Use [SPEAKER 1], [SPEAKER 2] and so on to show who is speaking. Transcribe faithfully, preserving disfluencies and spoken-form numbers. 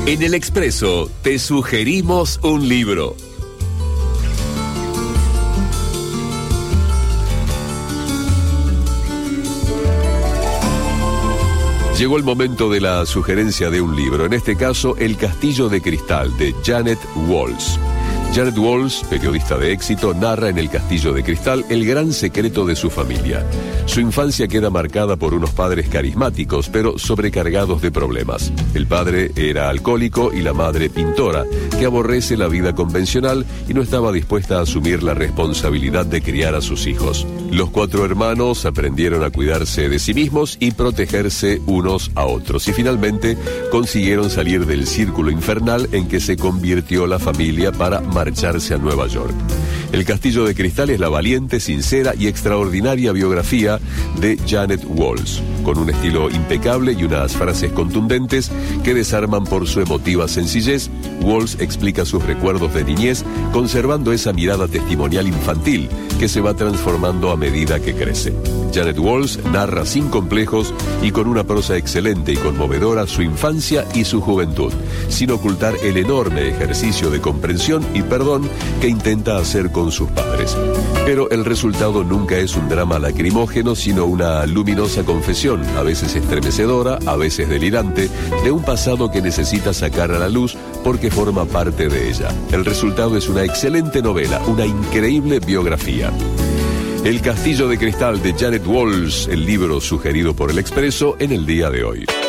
[SPEAKER 1] En El Expreso te sugerimos un libro. Llegó el momento de la sugerencia de un libro, en este caso El Castillo de Cristal, de Janet Walls. Janet Walls, periodista de éxito, narra en El Castillo de Cristal el gran secreto de su familia. Su infancia queda marcada por unos padres carismáticos, pero sobrecargados de problemas. El padre era alcohólico y la madre pintora, que aborrece la vida convencional y no estaba dispuesta a asumir la responsabilidad de criar a sus hijos. Los cuatro hermanos aprendieron a cuidarse de sí mismos y protegerse unos a otros, y finalmente consiguieron salir del círculo infernal en que se convirtió la familia para marcharse a Nueva York. El Castillo de Cristal es la valiente, sincera y extraordinaria biografía de Janet Walls, con un estilo impecable y unas frases contundentes que desarman por su emotiva sencillez. Walls explica sus recuerdos de niñez, conservando esa mirada testimonial infantil que se va transformando a medida que crece. Janet Walls narra sin complejos y con una prosa excelente y conmovedora su infancia y su juventud, sin ocultar el enorme ejercicio de comprensión y perdón que intenta hacer con sus padres. Pero el resultado nunca es un drama lacrimógeno, sino una luminosa confesión, a veces estremecedora, a veces delirante, de un pasado que necesita sacar a la luz porque forma parte de ella. El resultado es una excelente novela, una increíble biografía. El Castillo de Cristal de Janet Walls, el libro sugerido por El Expreso en el día de hoy.